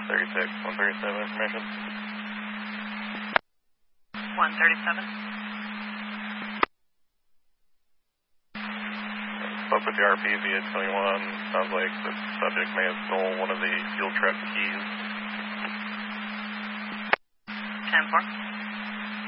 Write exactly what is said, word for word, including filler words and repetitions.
thirty-six, one thirty-seven information. one thirty-seven. Spoke with the R P via twenty-one. Sounds like the subject may have stolen one of the fuel truck keys. ten four.